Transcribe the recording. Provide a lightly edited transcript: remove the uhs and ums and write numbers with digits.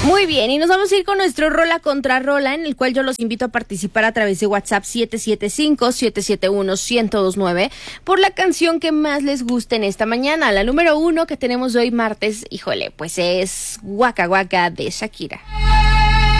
Muy bien, y nos vamos a ir con nuestro Rola contra Rola, en el cual yo los invito a participar a través de WhatsApp 775-771-1029 por la canción que más les guste en esta mañana. La número 1 que tenemos hoy martes, híjole, pues es Waka Waka de Shakira.